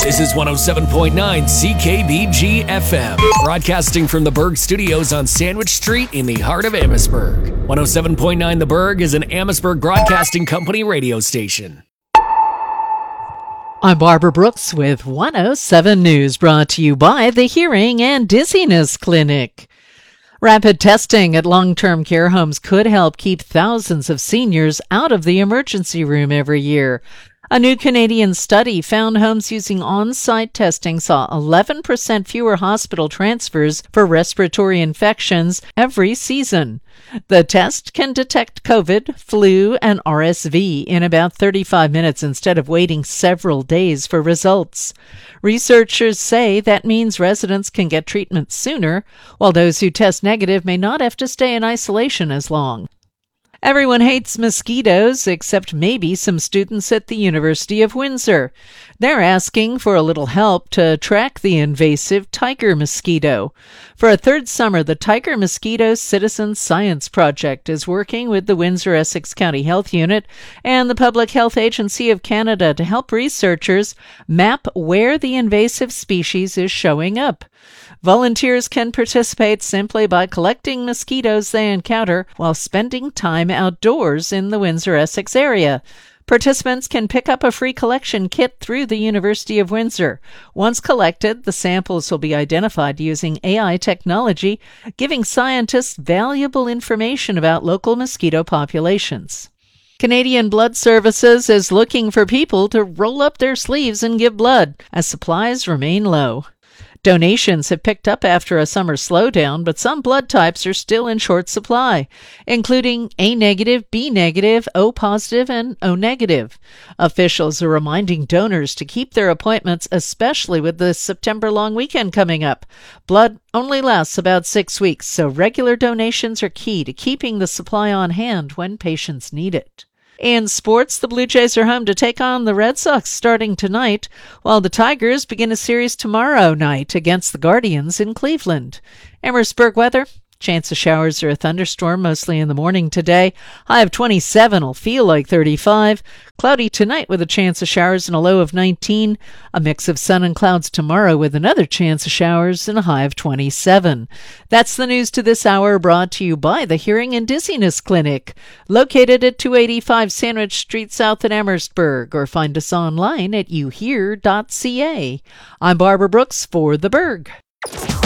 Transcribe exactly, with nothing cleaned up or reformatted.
This is one oh seven point nine C K B G F M, broadcasting from the Berg Studios on Sandwich Street in the heart of Amherstburg. one oh seven point nine The Berg is an Amherstburg Broadcasting Company radio station. I'm Barbara Brooks with one oh seven News, brought to you by the Hearing and Dizziness Clinic. Rapid testing at long-term care homes could help keep thousands of seniors out of the emergency room every year. A new Canadian study found homes using on-site testing saw eleven percent fewer hospital transfers for respiratory infections every season. The test can detect COVID, flu, and R S V in about thirty-five minutes instead of waiting several days for results. Researchers say that means residents can get treatment sooner, while those who test negative may not have to stay in isolation as long. Everyone hates mosquitoes, except maybe some students at the University of Windsor. They're asking for a little help to track the invasive tiger mosquito. For a third summer, the Tiger Mosquito Citizen Science Project is working with the Windsor-Essex County Health Unit and the Public Health Agency of Canada to help researchers map where the invasive species is showing up. Volunteers can participate simply by collecting mosquitoes they encounter while spending time outdoors in the Windsor-Essex area. Participants can pick up a free collection kit through the University of Windsor. Once collected, the samples will be identified using A I technology, giving scientists valuable information about local mosquito populations. Canadian Blood Services is looking for people to roll up their sleeves and give blood, as supplies remain low. Donations have picked up after a summer slowdown, but some blood types are still in short supply, including A negative, B negative, O positive, and O negative. Officials are reminding donors to keep their appointments, especially with the September long weekend coming up. Blood only lasts about six weeks, so regular donations are key to keeping the supply on hand when patients need it. In sports, the Blue Jays are home to take on the Red Sox starting tonight, while the Tigers begin a series tomorrow night against the Guardians in Cleveland. Amherstburg weather. Chance of showers or a thunderstorm mostly in the morning today. High of twenty-seven will feel like thirty-five. Cloudy tonight with a chance of showers and a low of nineteen. A mix of sun and clouds tomorrow with another chance of showers and a high of twenty-seven. That's the news to this hour, brought to you by the Hearing and Dizziness Clinic, located at two eighty-five Sandwich Street South in Amherstburg, or find us online at you hear dot c a. I'm Barbara Brooks for The Berg.